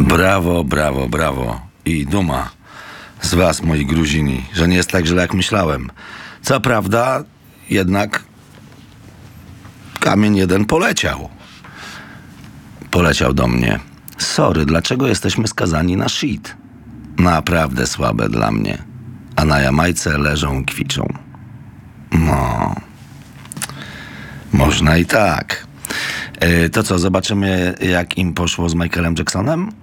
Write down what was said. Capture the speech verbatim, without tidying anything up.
Brawo, brawo, brawo. I duma z was, moi Gruzini, że nie jest tak źle, jak myślałem. Co prawda, jednak kamień jeden poleciał. Poleciał do mnie. Sorry, dlaczego jesteśmy skazani na shit? Naprawdę słabe dla mnie. A na Jamajce leżą i kwiczą. No. Można i tak. Yy, to co, zobaczymy, jak im poszło z Michaelem Jacksonem?